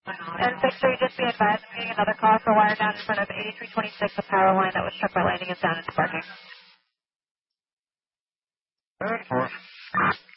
And 6-3, just be advised, I'm getting another call for wire down in front of 8326, the power line that was struck by lightning is down into parking. Good for